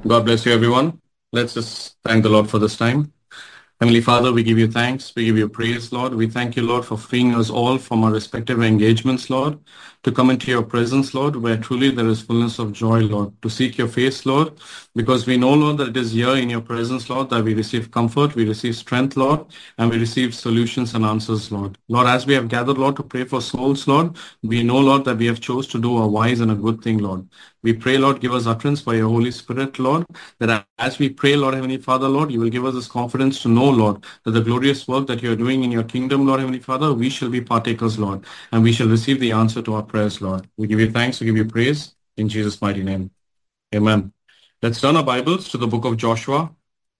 God bless you, everyone. Let's just thank the Lord for this time. Heavenly Father, we give you thanks. We give you praise, Lord. We thank you, Lord, for freeing us all from our respective engagements, Lord, to come into your presence, Lord, where truly there is fullness of joy, Lord, to seek your face, Lord, because we know, Lord, that it is here in your presence, Lord, that we receive comfort, we receive strength, Lord, and we receive solutions and answers, Lord. Lord, as we have gathered, Lord, to pray for souls, Lord, we know, Lord, that we have chose to do a wise and a good thing, Lord. We pray, Lord, give us utterance by your Holy Spirit, Lord, that as we pray, Lord, Heavenly Father, Lord, you will give us this confidence to know, Lord, that the glorious work that you are doing in your kingdom, Lord, Heavenly Father, we shall be partakers, Lord, and we shall receive the answer to our prayers, Lord. We give you thanks, we give you praise in Jesus' mighty name. Amen. Let's turn our Bibles to the book of Joshua,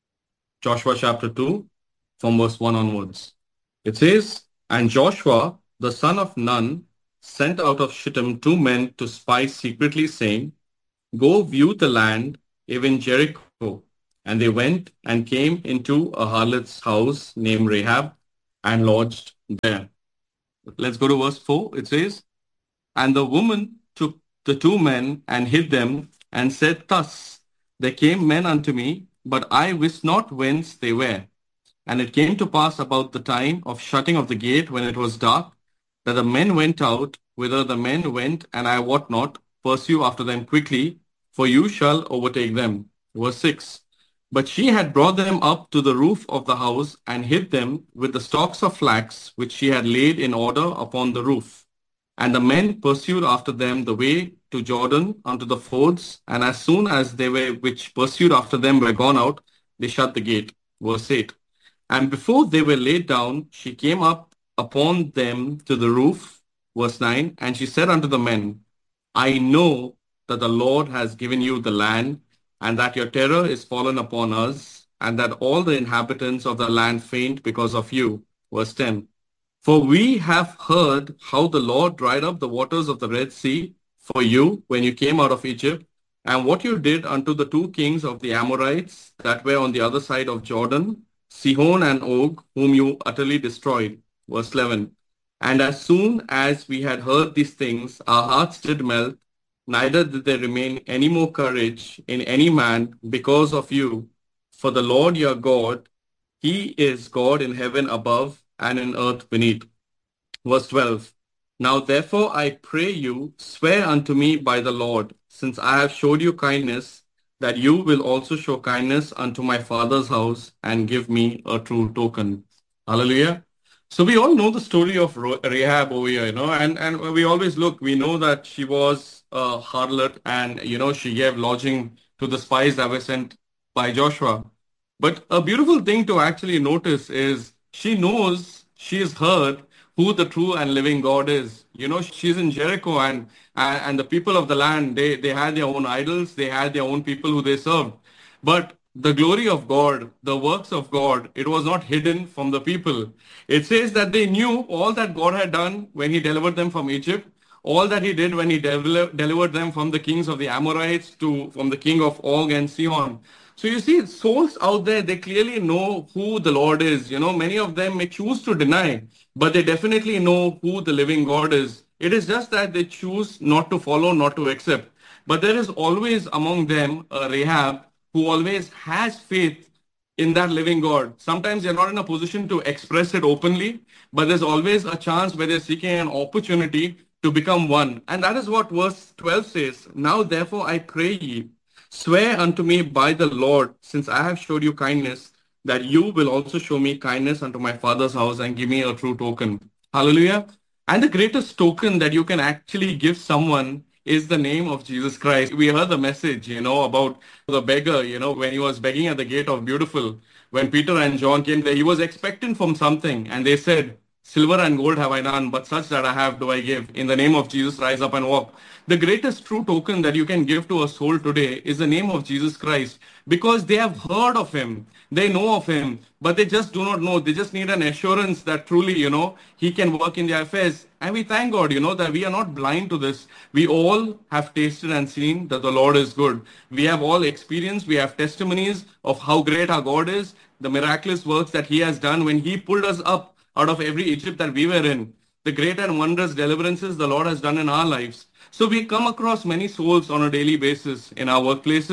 Joshua chapter 2, from verse 1 onwards. It says, "And Joshua, the son of Nun, sent out of Shittim 2 men to spy secretly, saying, Go view the land, even Jericho. And they went and came into a harlot's house named Rahab and lodged there." Let's go to verse 4. It says, "And the woman took the 2 men and hid them and said thus, There came men unto me, but I wist not whence they were. And it came to pass about the time of shutting of the gate when it was dark, that the men went out, whither the men went, and I wot not, pursue after them quickly, for you shall overtake them." Verse 6. "But she had brought them up to the roof of the house, and hid them with the stalks of flax, which she had laid in order upon the roof. And the men pursued after them the way to Jordan unto the fords, and as soon as they were which pursued after them were gone out, they shut the gate." Verse 8. "And before they were laid down, she came up upon them to the roof." Verse 9. "And she said unto the men, I know that the Lord has given you the land, and that your terror is fallen upon us, and that all the inhabitants of the land faint because of you." Verse 10. "For we have heard how the Lord dried up the waters of the Red Sea for you when you came out of Egypt, and what you did unto the 2 kings of the Amorites that were on the other side of Jordan, Sihon and Og, whom you utterly destroyed." Verse 11. "And as soon as we had heard these things, our hearts did melt, neither did there remain any more courage in any man because of you. For the Lord your God, he is God in heaven above and in earth beneath." Verse 12. "Now therefore I pray you, swear unto me by the Lord, since I have showed you kindness, that you will also show kindness unto my father's house and give me a true token." Hallelujah. So we all know the story of Rahab over here, and we always look, we know that she was a harlot, and, she gave lodging to the spies that were sent by Joshua. But a beautiful thing to actually notice is she knows, she has heard who the true and living God is. She's in Jericho, and the people of the land, they had their own idols, they had their own people who they served. But the glory of God, the works of God, it was not hidden from the people. It says that they knew all that God had done when he delivered them from Egypt, all that he did when he delivered them from the kings of the Amorites from the king of Og and Sihon. So you see, souls out there, they clearly know who the Lord is. Many of them may choose to deny, but they definitely know who the living God is. It is just that they choose not to follow, not to accept. But there is always among them a Rahab who always has faith in that living God. Sometimes they're not in a position to express it openly, but there's always a chance where they're seeking an opportunity to become one. And that is what verse 12 says. "Now therefore I pray ye, swear unto me by the Lord, since I have showed you kindness, that you will also show me kindness unto my father's house and give me a true token." Hallelujah. And the greatest token that you can actually give someone is the name of Jesus Christ. We heard the message, about the beggar, when he was begging at the gate of Beautiful. When Peter and John came there, he was expecting from something, and they said, "Silver and gold have I none, but such that I have do I give. In the name of Jesus, rise up and walk." The greatest true token that you can give to a soul today is the name of Jesus Christ, because they have heard of him. They know of him, but they just do not know. They just need an assurance that truly, he can work in their affairs. And we thank God, that we are not blind to this. We all have tasted and seen that the Lord is good. We have all experienced, we have testimonies of how great our God is, the miraculous works that he has done when he pulled us up out of every Egypt that we were in, the great and wondrous deliverances the Lord has done in our lives. So we come across many souls on a daily basis in our workplaces,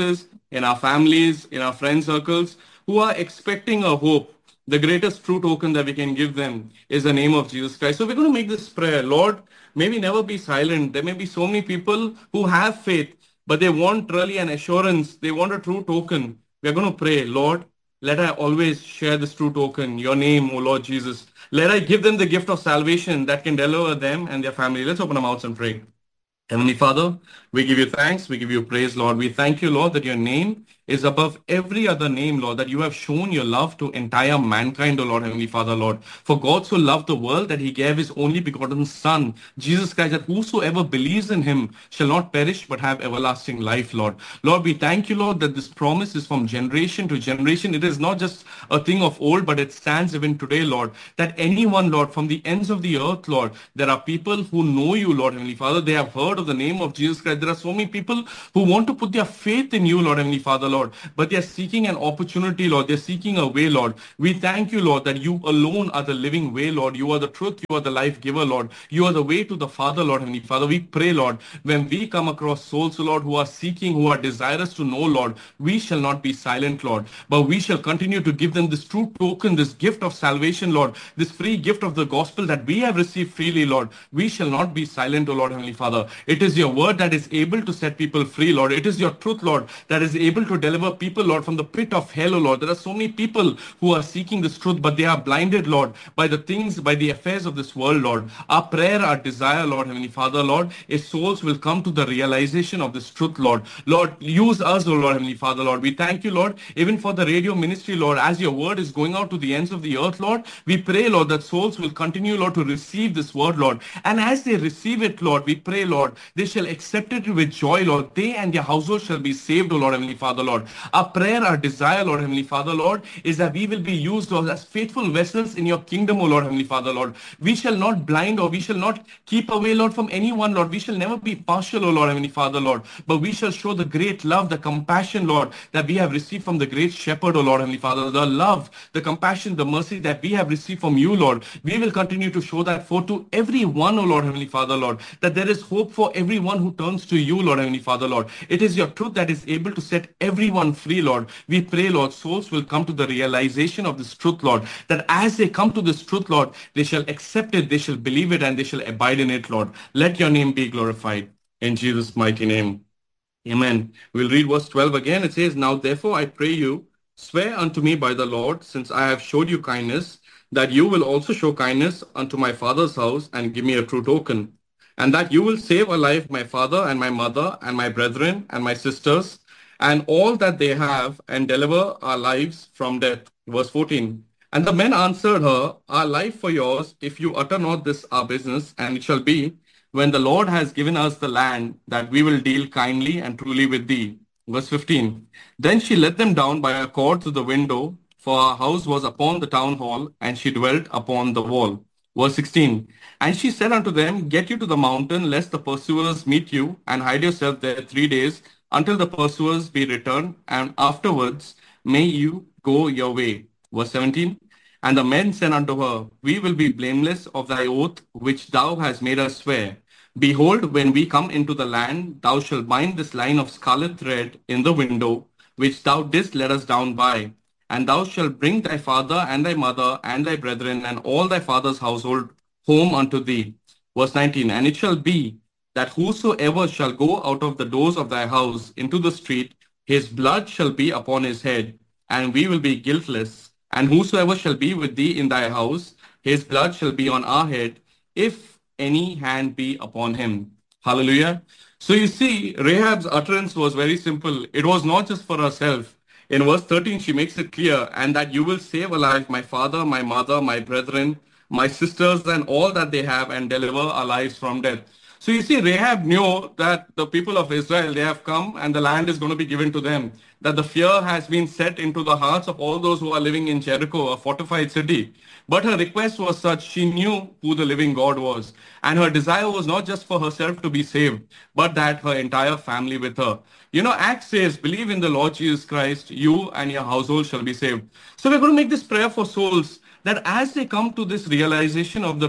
in our families, in our friend circles, who are expecting a hope. The greatest true token that we can give them is the name of Jesus Christ. So we're going to make this prayer. Lord, may we never be silent. There may be so many people who have faith, but they want really an assurance. They want a true token. We're going to pray, Lord, let I always share this true token, your name, O Lord Jesus. Let I give them the gift of salvation that can deliver them and their family. Let's open our mouths and pray. Heavenly Father, we give you thanks, we give you praise, Lord. We thank you, Lord, that your name is above every other name, Lord, that you have shown your love to entire mankind, O Lord, Heavenly Father, Lord. For God so loved the world that he gave his only begotten Son, Jesus Christ, that whosoever believes in him shall not perish but have everlasting life, Lord. Lord, we thank you, Lord, that this promise is from generation to generation. It is not just a thing of old, but it stands even today, Lord, that anyone, Lord, from the ends of the earth, Lord, there are people who know you, Lord, Heavenly Father. They have heard of the name of Jesus Christ. There are so many people who want to put their faith in you, Lord, Heavenly Father, Lord, but they are seeking an opportunity, Lord. They're seeking a way, Lord. We thank you, Lord, that you alone are the living way, Lord. You are the truth. You are the life giver, Lord. You are the way to the Father, Lord, Heavenly Father. We pray, Lord, when we come across souls, Lord, who are seeking, who are desirous to know, Lord, we shall not be silent, Lord, but we shall continue to give them this true token, this gift of salvation, Lord, this free gift of the gospel that we have received freely, Lord. We shall not be silent, O Lord, Heavenly Father. It is your word that is able to set people free, Lord. It is your truth, Lord, that is able to deliver people, Lord, from the pit of hell, O Lord. There are so many people who are seeking this truth, but they are blinded, Lord, by the things, by the affairs of this world, Lord. Our prayer, our desire, Lord, Heavenly Father, Lord, is souls will come to the realization of this truth, Lord. Lord, use us, O Lord, Heavenly Father, Lord. We thank you, Lord, even for the radio ministry, Lord, as your word is going out to the ends of the earth, Lord. We pray, Lord, that souls will continue, Lord, to receive this word, Lord. And as they receive it, Lord, we pray, Lord, they shall accept it with joy, Lord. They and their household shall be saved, O Lord, Heavenly Father, Lord. Our prayer, our desire, Lord, Heavenly Father, Lord, is that we will be used, Lord, as faithful vessels in your kingdom, O Lord, Heavenly Father, Lord. We shall not blind or we shall not keep away, Lord, from anyone, Lord. We shall never be partial, O Lord, Heavenly Father, Lord, but we shall show the great love, the compassion, Lord, that we have received from the great shepherd, O Lord, Heavenly Father. The love, the compassion, the mercy that we have received from you, Lord. We will continue to show that forth to everyone, O Lord, Heavenly Father, Lord, that there is hope for everyone who turns to you, Lord, Heavenly Father, Lord. It is your truth that is able to set everyone free, Lord. We pray, Lord, souls will come to the realization of this truth, Lord, that as they come to this truth, Lord, they shall accept it, they shall believe it, and they shall abide in it, Lord. Let your name be glorified. In Jesus' mighty name. Amen. We'll read verse 12 again. It says, Now therefore I pray you, swear unto me by the Lord, since I have showed you kindness, that you will also show kindness unto my father's house and give me a true token, and that you will save alive my father and my mother and my brethren and my sisters and all that they have, and deliver our lives from death. Verse 14. And the men answered her, Our life for yours, if you utter not this our business, and it shall be, when the Lord has given us the land, that we will deal kindly and truly with thee. Verse 15. Then she let them down by a cord to the window, for our house was upon the town hall, and she dwelt upon the wall. Verse 16. And she said unto them, Get you to the mountain, lest the pursuers meet you, and hide yourself there 3 days, until the pursuers be returned, and afterwards may you go your way. Verse 17. And the men said unto her, We will be blameless of thy oath, which thou hast made us swear. Behold, when we come into the land, thou shalt bind this line of scarlet thread in the window, which thou didst let us down by. And thou shalt bring thy father and thy mother and thy brethren and all thy father's household home unto thee. Verse 19. And it shall be that whosoever shall go out of the doors of thy house into the street, his blood shall be upon his head, and we will be guiltless. And whosoever shall be with thee in thy house, his blood shall be on our head, if any hand be upon him. Hallelujah. So you see, Rahab's utterance was very simple. It was not just for herself. In verse 13, she makes it clear, and that you will save alive my father, my mother, my brethren, my sisters, and all that they have, and deliver our lives from death. So you see, Rahab knew that the people of Israel, they have come and the land is going to be given to them. That the fear has been set into the hearts of all those who are living in Jericho, a fortified city. But her request was such, she knew who the living God was. And her desire was not just for herself to be saved, but that her entire family with her. You know, Acts says, believe in the Lord Jesus Christ, you and your household shall be saved. So we're going to make this prayer for souls, that as they come to this realization of the truth,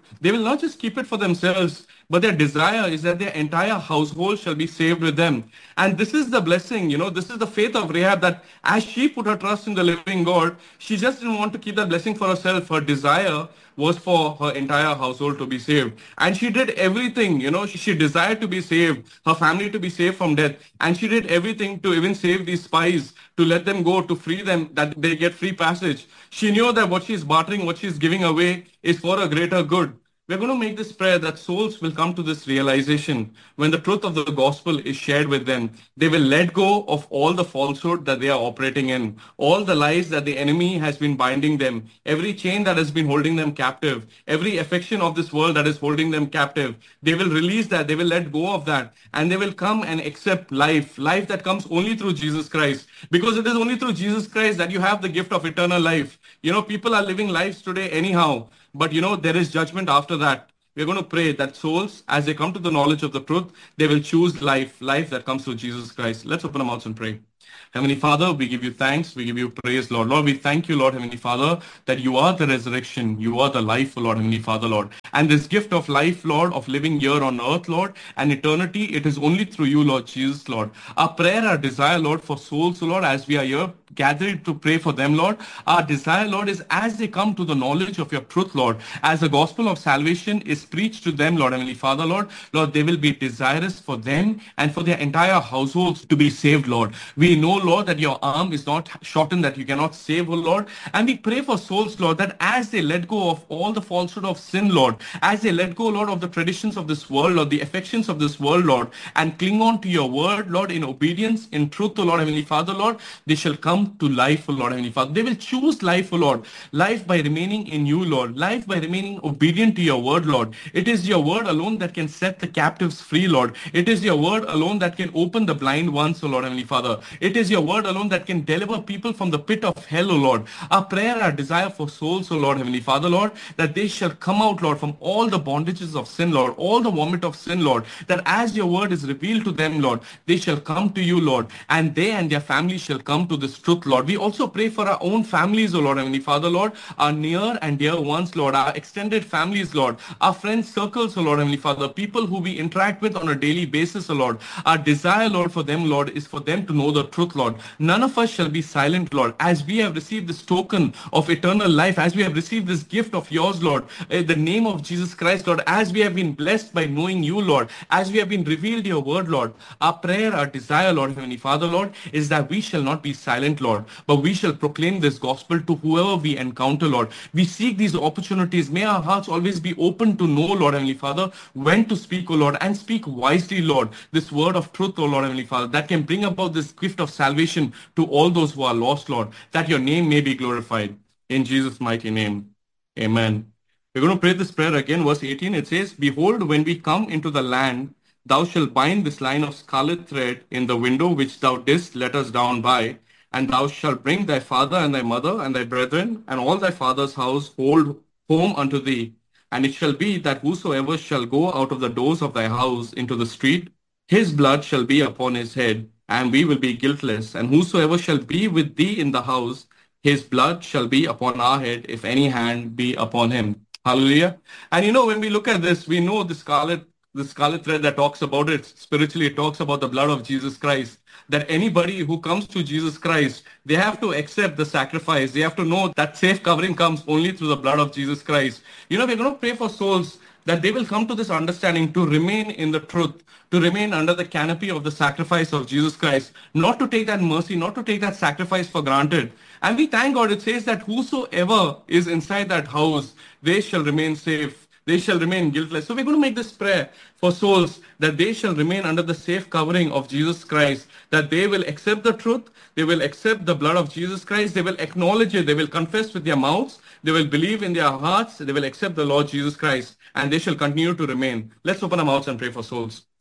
They will not just keep it for themselves, but their desire is that their entire household shall be saved with them. And this is the blessing, this is the faith of Rahab, that as she put her trust in the living God, she just didn't want to keep that blessing for herself. Her desire was for her entire household to be saved. And she did everything, she desired to be saved, her family to be saved from death. And she did everything to even save these spies, to let them go, to free them, that they get free passage. She knew that what she's bartering, what she's giving away is for a greater good. We're going to make this prayer that souls will come to this realization when the truth of the gospel is shared with them. They will let go of all the falsehood that they are operating in, all the lies that the enemy has been binding them, every chain that has been holding them captive, every affection of this world that is holding them captive. They will release that. They will let go of that. And they will come and accept life that comes only through Jesus Christ. Because it is only through Jesus Christ that you have the gift of eternal life. People are living lives today anyhow. But there is judgment after that. We're going to pray that souls, as they come to the knowledge of the truth, they will choose life that comes through Jesus Christ. Let's open our mouths and pray. Heavenly Father, we give you thanks. We give you praise, Lord. Lord, we thank you, Lord, Heavenly Father, that you are the resurrection. You are the life, Lord, Heavenly Father, Lord. And this gift of life, Lord, of living here on earth, Lord, and eternity, it is only through you, Lord Jesus, Lord. Our prayer, our desire, Lord, for souls, Lord, as we are here gathered to pray for them, Lord. Our desire, Lord, is as they come to the knowledge of your truth, Lord, as the gospel of salvation is preached to them, Lord, Heavenly Father, Lord, they will be desirous for them and for their entire households to be saved, Lord. We know, Lord, that your arm is not shortened, that you cannot save, O Lord. And we pray for souls, Lord, that as they let go of all the falsehood of sin, Lord, as they let go, Lord, of the traditions of this world, Lord, the affections of this world, Lord, and cling on to your word, Lord, in obedience, in truth, O Lord, Heavenly Father, Lord, they shall come to life, O Lord, Heavenly Father. They will choose life, O Lord, life by remaining in you, Lord, life by remaining obedient to your word, Lord. It is your word alone that can set the captives free, Lord. It is your word alone that can open the blind ones, O Lord, Heavenly Father. It is your word alone that can deliver people from the pit of hell, O Lord. Our prayer, our desire for souls, O Lord, Heavenly Father, Lord, that they shall come out, Lord, from all the bondages of sin, Lord, all the vomit of sin, Lord, that as your word is revealed to them, Lord, they shall come to you, Lord, and they and their families shall come to this truth, Lord. We also pray for our own families, O Lord, Heavenly Father, Lord, our near and dear ones, Lord, our extended families, Lord, our friends circles, O Lord, Heavenly Father, people who we interact with on a daily basis, O Lord. Our desire, Lord, for them, Lord, is for them to know the truth, Lord. None of us shall be silent, Lord, as we have received this token of eternal life, as we have received this gift of yours, Lord, the name of Jesus Christ, Lord, as we have been blessed by knowing you, Lord, as we have been revealed your word, Lord. Our prayer, our desire, Lord, Heavenly Father, Lord, is that we shall not be silent, Lord, but we shall proclaim this gospel to whoever we encounter, Lord. We seek these opportunities. May our hearts always be open to know, Lord, Heavenly Father, when to speak, O Lord, and speak wisely, Lord, this word of truth, O Lord, Heavenly Father, that can bring about this gift of salvation to all those who are lost, Lord, that your name may be glorified. In Jesus' mighty name, amen. We're going to pray this prayer again. Verse 18, it says, Behold, when we come into the land, thou shalt bind this line of scarlet thread in the window which thou didst let us down by, and thou shalt bring thy father and thy mother and thy brethren and all thy father's household home unto thee. And it shall be that whosoever shall go out of the doors of thy house into the street, his blood shall be upon his head, and we will be guiltless. And whosoever shall be with thee in the house, his blood shall be upon our head, if any hand be upon him. Hallelujah. And when we look at this, we know the scarlet thread that talks about it spiritually, it talks about the blood of Jesus Christ. That anybody who comes to Jesus Christ, they have to accept the sacrifice. They have to know that safe covering comes only through the blood of Jesus Christ. We're going to pray for souls that they will come to this understanding to remain in the truth, to remain under the canopy of the sacrifice of Jesus Christ, not to take that mercy, not to take that sacrifice for granted. And we thank God, it says that whosoever is inside that house, they shall remain safe. They shall remain guiltless. So we're going to make this prayer for souls that they shall remain under the safe covering of Jesus Christ, that they will accept the truth, they will accept the blood of Jesus Christ, they will acknowledge it, they will confess with their mouths, they will believe in their hearts, they will accept the Lord Jesus Christ, and they shall continue to remain. Let's open our mouths and pray for souls.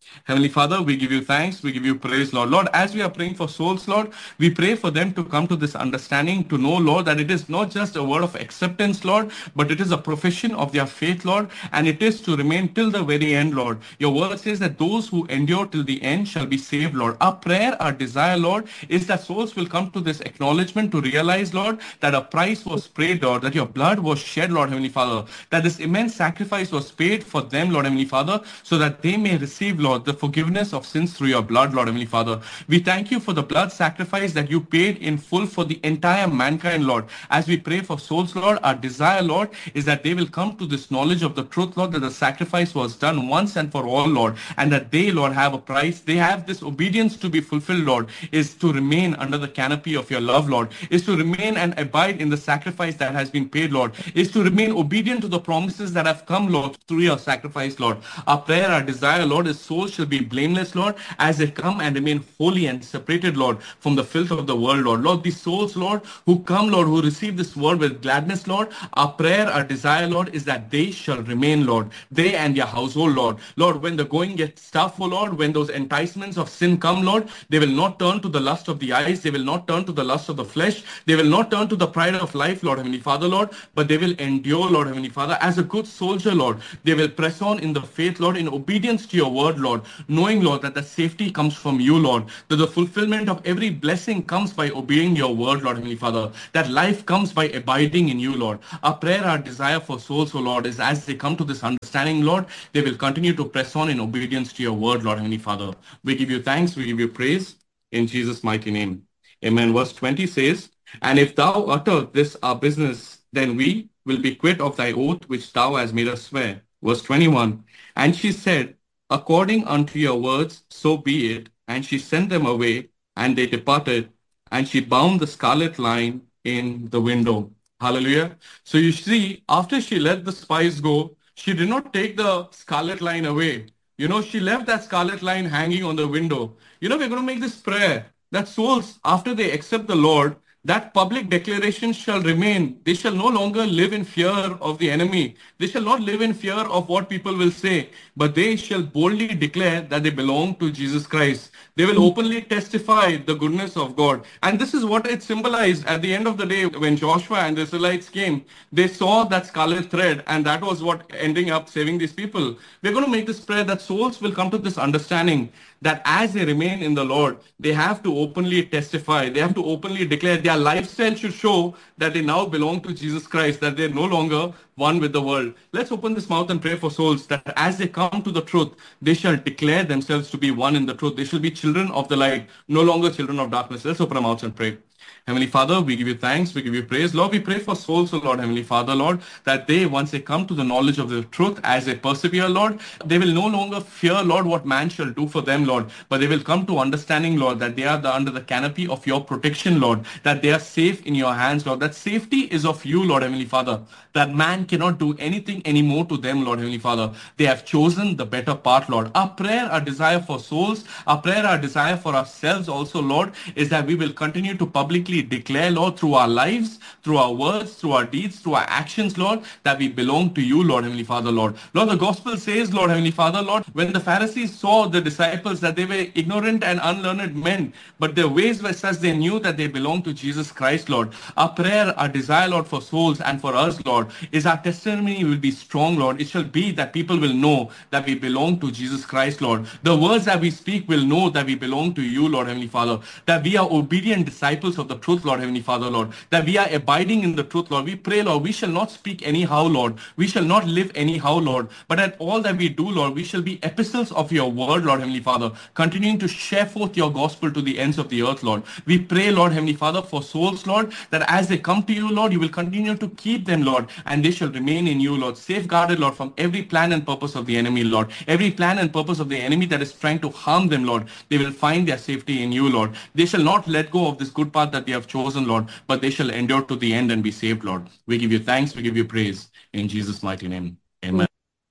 Heavenly Father, we give you thanks, we give you praise, Lord. Lord, as we are praying for souls, Lord, we pray for them to come to this understanding, to know, Lord, that it is not just a word of acceptance, Lord, but it is a profession of their faith, Lord, and it is to remain till the very end, Lord. Your word says that those who endure till the end shall be saved, Lord. Our prayer, our desire, Lord, is that souls will come to this acknowledgement to realize, Lord, that a price was paid, Lord, that your blood was shed, Lord, Heavenly Father, that this immense sacrifice was paid for them, Lord, Heavenly Father, so that they may receive, Lord, the forgiveness of sins through your blood, Lord, Heavenly Father. We thank you for the blood sacrifice that you paid in full for the entire mankind, Lord. As we pray for souls, Lord, our desire, Lord, is that they will come to this knowledge of the truth, Lord, that the sacrifice was done once and for all, Lord, and that they, Lord, have a price. They have this obedience to be fulfilled, Lord, is to remain under the canopy of your love, Lord, is to remain and abide in the sacrifice that has been paid, Lord, is to remain obedient to the promises that have come, Lord, through your sacrifice, Lord. Our prayer, our desire, Lord, is souls shall be blameless, Lord, as they come and remain holy and separated, Lord, from the filth of the world, Lord. Lord, these souls, Lord, who come, Lord, who receive this word with gladness, Lord, our prayer, our desire, Lord, is that they shall remain, Lord, they and their household, Lord. Lord, when the going gets tough, oh Lord, when those enticements of sin come, Lord, they will not turn to the lust of the eyes, they will not turn to the lust of the flesh, they will not turn to the pride of life, Lord, Heavenly Father, Lord, but they will endure, Lord, Heavenly Father, as a good soldier, Lord. They will press on in the faith, Lord, in obedience to your word, Lord, knowing, Lord, that the safety comes from you, Lord, that the fulfillment of every blessing comes by obeying your word, Lord, Heavenly Father, that life comes by abiding in you, Lord. Our prayer, our desire for souls, O Lord, is as they come to this understanding, Lord, they will continue to press on in obedience to your word, Lord, Heavenly Father. We give you thanks, we give you praise in Jesus' mighty name. Amen. Verse 20 says, and if thou utter this our business, then we will be quit of thy oath which thou hast made us swear. Verse 21, and she said, according unto your words, so be it. And she sent them away, and they departed, and she bound the scarlet line in the window. Hallelujah. So you see, after she let the spies go, she did not take the scarlet line away. She left that scarlet line hanging on the window. We're going to make this prayer that souls, after they accept the Lord, that public declaration shall remain. They shall no longer live in fear of the enemy. They shall not live in fear of what people will say, but they shall boldly declare that they belong to Jesus Christ. They will openly testify the goodness of God. And this is what it symbolized at the end of the day when Joshua and the Israelites came. They saw that scarlet thread, and that was what ending up saving these people. We're going to make this prayer that souls will come to this understanding that as they remain in the Lord, they have to openly testify. They have to openly declare. Their lifestyle should show that they now belong to Jesus Christ, that they're no longer one with the world. Let's open this mouth and pray for souls that as they come to the truth, they shall declare themselves to be one in the truth. They shall be children of the light, no longer children of darkness. Let's open our mouths and pray. Heavenly Father, we give you thanks, we give you praise. Lord, we pray for souls, O Lord, Heavenly Father, Lord, that they, once they come to the knowledge of the truth, as they persevere, Lord, they will no longer fear, Lord, what man shall do for them, Lord, but they will come to understanding, Lord, that they are under the canopy of your protection, Lord, that they are safe in your hands, Lord, that safety is of you, Lord, Heavenly Father, that man cannot do anything anymore to them, Lord, Heavenly Father. They have chosen the better part, Lord. Our prayer, our desire for souls, our prayer, our desire for ourselves also, Lord, is that we will continue to publicly declare, Lord, through our lives, through our words, through our deeds, through our actions, Lord, that we belong to you, Lord, Heavenly Father, Lord. Lord, the gospel says, Lord, Heavenly Father, Lord, when the Pharisees saw the disciples that they were ignorant and unlearned men, but their ways were such they knew that they belonged to Jesus Christ, Lord. Our prayer, our desire, Lord, for souls and for us, Lord, is our testimony will be strong, Lord. It shall be that people will know that we belong to Jesus Christ, Lord. The words that we speak will know that we belong to you, Lord, Heavenly Father, that we are obedient disciples of the truth, Lord, Heavenly Father, Lord, that we are abiding in the truth, Lord. We pray, Lord, we shall not speak anyhow, Lord. We shall not live anyhow, Lord. But at all that we do, Lord, we shall be epistles of your word, Lord, Heavenly Father, continuing to share forth your gospel to the ends of the earth, Lord. We pray, Lord, Heavenly Father, for souls, Lord, that as they come to you, Lord, you will continue to keep them, Lord, and they shall remain in you, Lord, safeguarded, Lord, from every plan and purpose of the enemy, Lord. Every plan and purpose of the enemy that is trying to harm them, Lord, they will find their safety in you, Lord. They shall not let go of this good path that they have chosen, Lord, but they shall endure to the end and be saved, Lord. We give you thanks, we give you praise. In Jesus' mighty name, amen.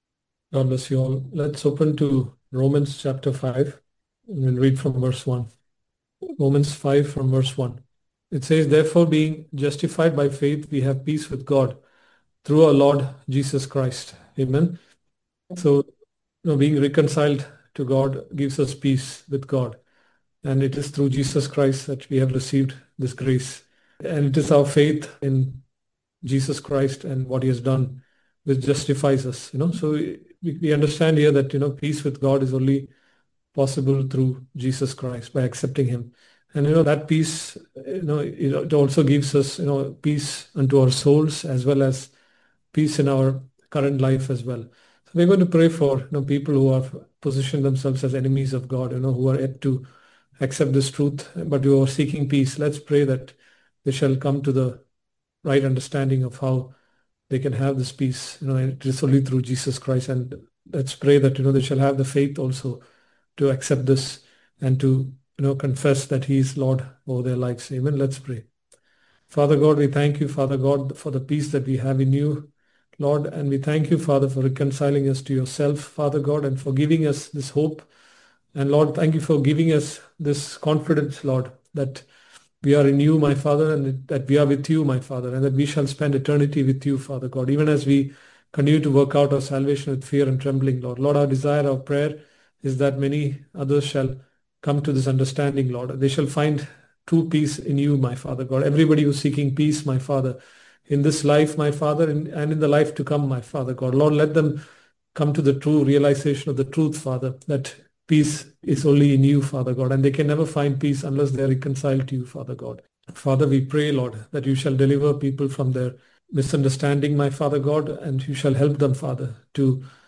God bless you all. Let's open to Romans chapter 5 and we'll read from verse 1. Romans 5 from verse 1. It says, therefore, being justified by faith, we have peace with God through our Lord Jesus Christ. Amen. So, being reconciled to God gives us peace with God. And it is through Jesus Christ that we have received this grace. And it is our faith in Jesus Christ and what he has done which justifies us. So we understand here that, peace with God is only possible through Jesus Christ by accepting him. And, that peace, it also gives us, peace unto our souls as well as peace in our current life as well. So we're going to pray for, people who have positioned themselves as enemies of God, who are yet to accept this truth, but who are seeking peace. Let's pray that they shall come to the right understanding of how they can have this peace. It is only through Jesus Christ. And let's pray that, they shall have the faith also to accept this and to, confess that he is Lord over their lives. Amen. Let's pray. Father God, we thank you, Father God, for the peace that we have in you, Lord. And we thank you, Father, for reconciling us to yourself, Father God, and for giving us this hope. And Lord, thank you for giving us this confidence, Lord, that we are in you, my Father, and that we are with you, my Father, and that we shall spend eternity with you, Father God, even as we continue to work out our salvation with fear and trembling, Lord. Lord, our desire, our prayer is that many others shall come to this understanding, Lord. They shall find true peace in you, my Father God. Everybody who's seeking peace, my Father, in this life, my Father, and in the life to come, my Father God. Lord, let them come to the true realization of the truth, Father, that peace is only in you, Father God, and they can never find peace unless they are reconciled to you, Father God. Father, we pray, Lord, that you shall deliver people from their misunderstanding, my Father God, and you shall help them, Father, to